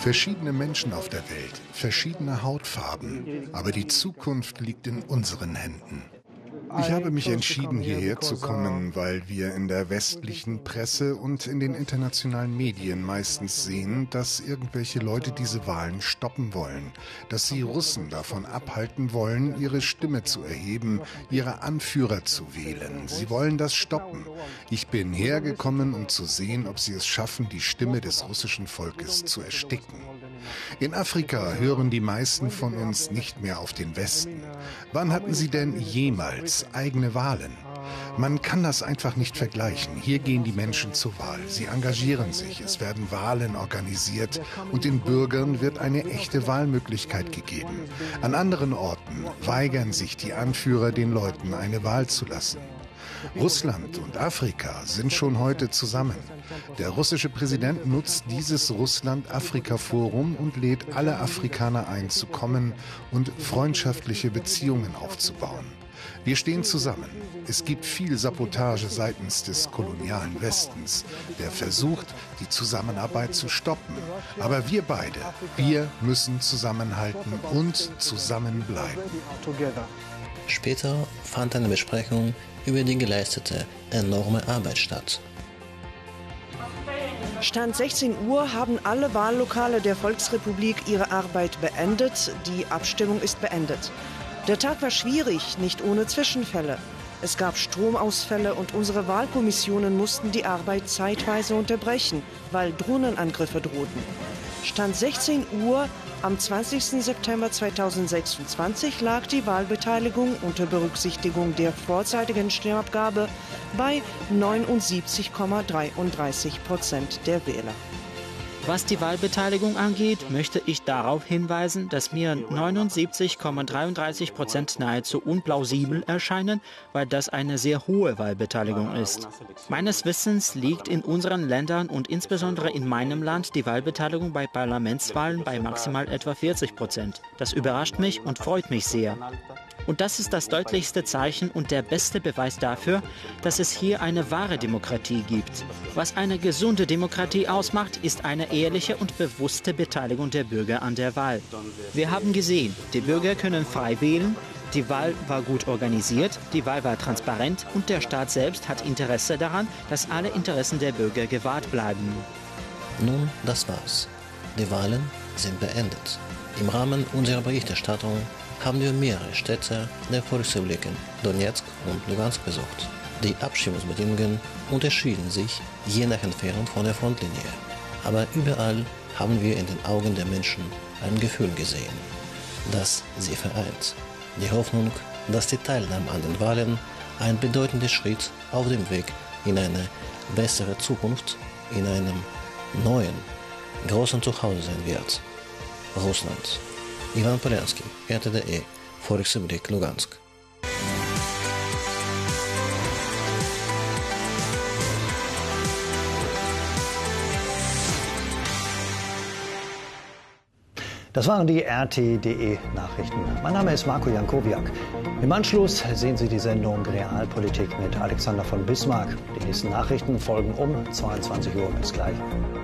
Verschiedene Menschen auf der Welt, verschiedene Hautfarben, aber die Zukunft liegt in unseren Händen. Ich habe mich entschieden, hierher zu kommen, weil wir in der westlichen Presse und in den internationalen Medien meistens sehen, dass irgendwelche Leute diese Wahlen stoppen wollen, dass sie Russen davon abhalten wollen, ihre Stimme zu erheben, ihre Anführer zu wählen. Sie wollen das stoppen. Ich bin hergekommen, um zu sehen, ob sie es schaffen, die Stimme des russischen Volkes zu ersticken. In Afrika hören die meisten von uns nicht mehr auf den Westen. Wann hatten sie denn jemals eigene Wahlen? Man kann das einfach nicht vergleichen. Hier gehen die Menschen zur Wahl. Sie engagieren sich, es werden Wahlen organisiert und den Bürgern wird eine echte Wahlmöglichkeit gegeben. An anderen Orten weigern sich die Anführer, den Leuten eine Wahl zu lassen. Russland und Afrika sind schon heute zusammen. Der russische Präsident nutzt dieses Russland-Afrika-Forum und lädt alle Afrikaner ein, zu kommen und freundschaftliche Beziehungen aufzubauen. Wir stehen zusammen. Es gibt viel Sabotage seitens des kolonialen Westens, der versucht, die Zusammenarbeit zu stoppen. Aber wir beide, wir müssen zusammenhalten und zusammenbleiben. Später fand eine Besprechung über die geleistete enorme Arbeit statt. Stand 16 Uhr haben alle Wahllokale der Volksrepublik ihre Arbeit beendet. Die Abstimmung ist beendet. Der Tag war schwierig, nicht ohne Zwischenfälle. Es gab Stromausfälle und unsere Wahlkommissionen mussten die Arbeit zeitweise unterbrechen, weil Drohnenangriffe drohten. Stand 16 Uhr am 20. September 2026 lag die Wahlbeteiligung unter Berücksichtigung der vorzeitigen Stimmabgabe bei 79,33% der Wähler. Was die Wahlbeteiligung angeht, möchte ich darauf hinweisen, dass mir 79,33% nahezu unplausibel erscheinen, weil das eine sehr hohe Wahlbeteiligung ist. Meines Wissens liegt in unseren Ländern und insbesondere in meinem Land die Wahlbeteiligung bei Parlamentswahlen bei maximal etwa 40%. Das überrascht mich und freut mich sehr. Und das ist das deutlichste Zeichen und der beste Beweis dafür, dass es hier eine wahre Demokratie gibt. Was eine gesunde Demokratie ausmacht, ist eine ehrliche und bewusste Beteiligung der Bürger an der Wahl. Wir haben gesehen, die Bürger können frei wählen, die Wahl war gut organisiert, die Wahl war transparent und der Staat selbst hat Interesse daran, dass alle Interessen der Bürger gewahrt bleiben. Nun, das war's. Die Wahlen sind beendet. Im Rahmen unserer Berichterstattung haben wir mehrere Städte der Volksrepubliken Donetsk und Lugansk besucht. Die Abstimmungsbedingungen unterschieden sich je nach Entfernung von der Frontlinie. Aber überall haben wir in den Augen der Menschen ein Gefühl gesehen, das sie vereint. Die Hoffnung, dass die Teilnahme an den Wahlen ein bedeutender Schritt auf dem Weg in eine bessere Zukunft, in einem neuen, großen Zuhause sein wird. Russland. Ivan Polensky, RTDE, Volksrepublik Lugansk. Das waren die RT.de-Nachrichten. Mein Name ist Marco Jankowiak. Im Anschluss sehen Sie die Sendung Realpolitik mit Alexander von Bismarck. Die nächsten Nachrichten folgen um 22 Uhr. Bis gleich.